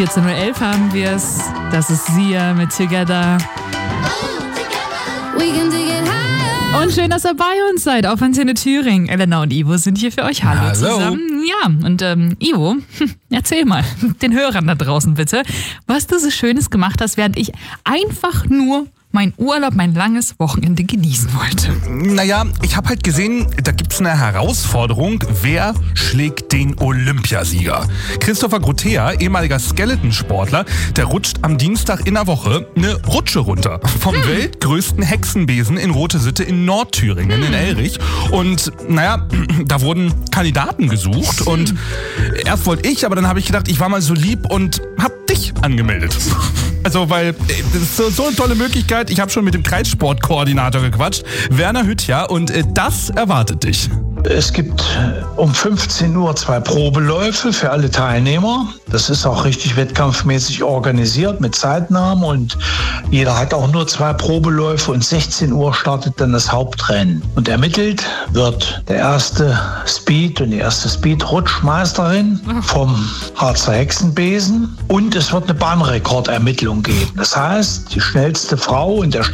14.11 Uhr haben wir es. Das ist Sia mit Together. Und schön, dass ihr bei uns seid auf Antenne Thüringen. Elena und Ivo sind hier für euch. Hallo zusammen. Ja, und Ivo, erzähl mal den Hörern da draußen bitte, was du so Schönes gemacht hast, während ich einfach nur mein Urlaub, mein langes Wochenende genießen wollte. Naja, ich habe halt gesehen, da gibt's eine Herausforderung. Wer schlägt den Olympiasieger? Christopher Grotea, ehemaliger Skeletonsportler, der rutscht am Dienstag in der Woche eine Rutsche runter. Vom weltgrößten Hexenbesen in Rote Sitte in Nordthüringen, in Elrich. Und naja, da wurden Kandidaten gesucht. Und erst wollte ich, aber dann habe ich gedacht, ich war mal so lieb und hab dich angemeldet. Also, weil das ist so eine tolle Möglichkeit. Ich habe schon mit dem Kreissportkoordinator gequatscht, Werner Hüttja, und das erwartet dich. Es gibt um 15 Uhr 2 Probeläufe für alle Teilnehmer. Das ist auch richtig wettkampfmäßig organisiert mit Zeitnahmen und jeder hat auch nur 2 Probeläufe und 16 Uhr startet dann das Hauptrennen. Und ermittelt wird der erste Speed und die erste Speed-Rutschmeisterin vom Harzer Hexenbesen und es wird eine Bahnrekordermittlung geben. Das heißt, die schnellste Frau in der